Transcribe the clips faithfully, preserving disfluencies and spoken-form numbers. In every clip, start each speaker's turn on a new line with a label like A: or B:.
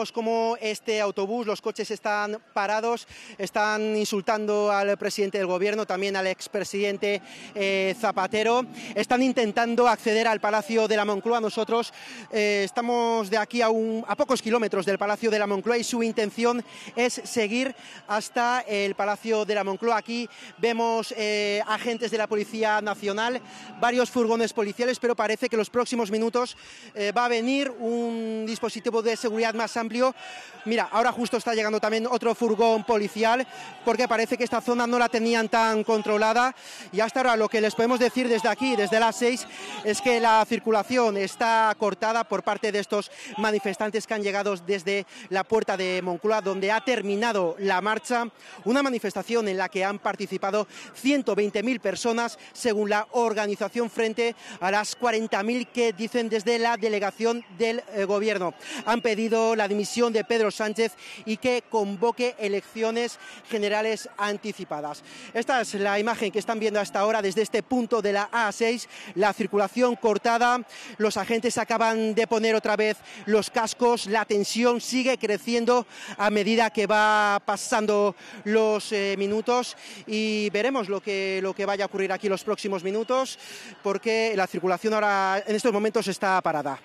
A: vemos cómo este autobús, los coches están parados, están insultando al presidente del gobierno, también al expresidente eh, Zapatero. Están intentando acceder al Palacio de la Moncloa. Nosotros eh, estamos de aquí a, un, a pocos kilómetros del Palacio de la Moncloa y su intención es seguir hasta el Palacio de la Moncloa. Aquí vemos eh, agentes de la Policía Nacional, varios furgones policiales, pero parece que en los próximos minutos eh, va a venir un dispositivo de seguridad más amplio. Mira, ahora justo está llegando también otro furgón policial, porque parece que esta zona no la tenían tan controlada, y hasta ahora lo que les podemos decir desde aquí, desde las seis, es que la circulación está cortada por parte de estos manifestantes que han llegado desde la puerta de Moncloa, donde ha terminado la marcha, una manifestación en la que han participado ciento veinte mil personas, según la organización, frente a las cuarenta mil que dicen desde la delegación del eh, gobierno. Han pedido la dimisión de Pedro Sánchez y que convoque elecciones generales anticipadas. Esta es la imagen que están viendo hasta ahora desde este punto de la A seis, la circulación cortada, los agentes acaban de poner otra vez los cascos, la tensión sigue creciendo a medida que va pasando los eh, minutos, y veremos lo que, lo que vaya a ocurrir aquí los próximos minutos, porque la circulación ahora en estos momentos está parada.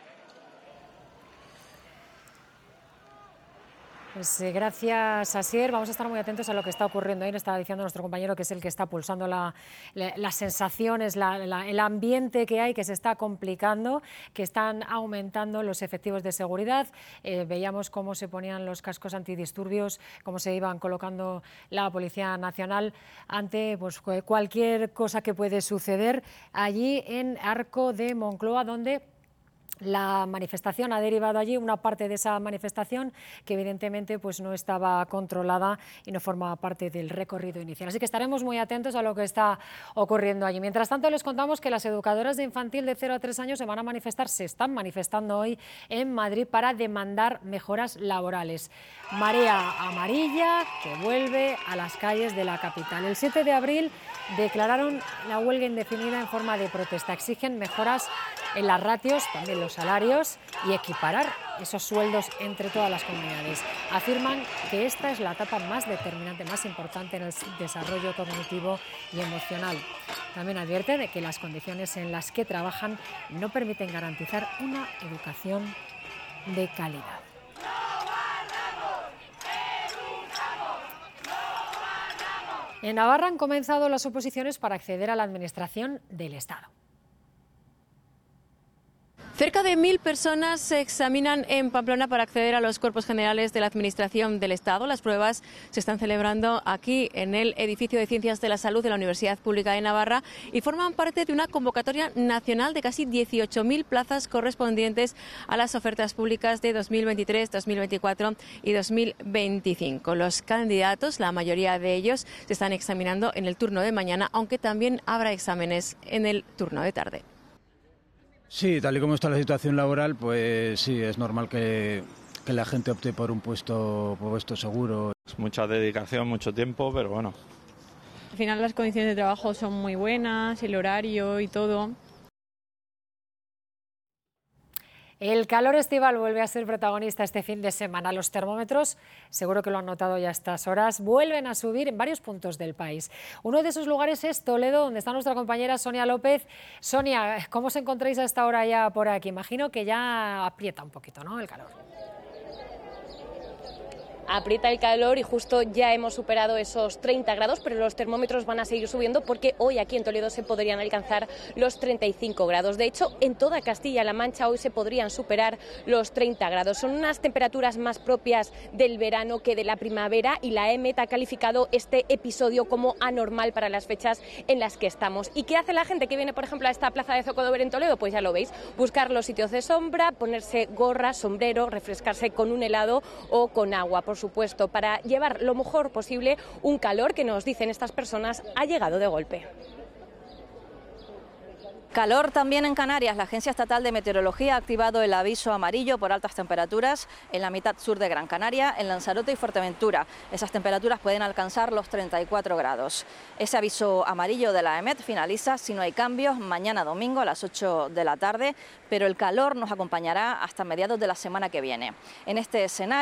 B: Pues eh, gracias, Asier. Vamos a estar muy atentos a lo que está ocurriendo ahí. Nos estaba diciendo nuestro compañero que es el que está pulsando la, la, las sensaciones, la, la, el ambiente que hay, que se está complicando, que están aumentando los efectivos de seguridad. Eh, veíamos cómo se ponían los cascos antidisturbios, cómo se iban colocando la Policía Nacional ante pues, cualquier cosa que puede suceder allí en Arco de Moncloa, donde la manifestación ha derivado allí, una parte de esa manifestación que evidentemente pues no estaba controlada y no formaba parte del recorrido inicial. Así que estaremos muy atentos a lo que está ocurriendo allí. Mientras tanto, les contamos que las educadoras de infantil de cero a tres años se van a manifestar, se están manifestando hoy en Madrid para demandar mejoras laborales. Marea amarilla que vuelve a las calles de la capital. El siete de abril declararon la huelga indefinida en forma de protesta. Exigen mejoras en las ratios, también los salarios, y equiparar esos sueldos entre todas las comunidades. Afirman que esta es la etapa más determinante, más importante en el desarrollo cognitivo y emocional. También advierte de que las condiciones en las que trabajan no permiten garantizar una educación de calidad. En Navarra han comenzado las oposiciones para acceder a la administración del Estado.
C: Cerca de mil personas se examinan en Pamplona para acceder a los cuerpos generales de la Administración del Estado. Las pruebas se están celebrando aquí en el edificio de Ciencias de la Salud de la Universidad Pública de Navarra y forman parte de una convocatoria nacional de casi dieciocho mil plazas correspondientes a las ofertas públicas de dos mil veintitrés, dos mil veinticuatro y dos mil veinticinco. Los candidatos, la mayoría de ellos, se están examinando en el turno de mañana, aunque también habrá exámenes en el turno de tarde.
D: Sí, tal y como está la situación laboral, pues sí, es normal que, que la gente opte por un puesto, por puesto seguro.
E: Es mucha dedicación, mucho tiempo, pero bueno.
F: Al final las condiciones de trabajo son muy buenas, el horario y todo.
B: El calor estival vuelve a ser protagonista este fin de semana. Los termómetros, seguro que lo han notado ya a estas horas, vuelven a subir en varios puntos del país. Uno de esos lugares es Toledo, donde está nuestra compañera Sonia López. Sonia, ¿cómo os encontráis a esta hora ya por aquí? Imagino que ya aprieta un poquito, ¿no?, el calor.
G: Aprieta el calor y justo ya hemos superado esos treinta grados, pero los termómetros van a seguir subiendo porque hoy aquí en Toledo se podrían alcanzar los treinta y cinco grados. De hecho, en toda Castilla-La Mancha hoy se podrían superar los treinta grados. Son unas temperaturas más propias del verano que de la primavera, y la E M E T ha calificado este episodio como anormal para las fechas en las que estamos. ¿Y qué hace la gente que viene, por ejemplo, a esta plaza de Zocodover en Toledo? Pues ya lo veis, buscar los sitios de sombra, ponerse gorra, sombrero, refrescarse con un helado o con agua, por supuesto, para llevar lo mejor posible un calor que, nos dicen estas personas, ha llegado de golpe.
H: Calor también en Canarias. La Agencia Estatal de Meteorología ha activado el aviso amarillo por altas temperaturas en la mitad sur de Gran Canaria, en Lanzarote y Fuerteventura. Esas temperaturas pueden alcanzar los treinta y cuatro grados. Ese aviso amarillo de la E M E T finaliza, si no hay cambios, mañana domingo a las ocho de la tarde, pero el calor nos acompañará hasta mediados de la semana que viene. En este escenario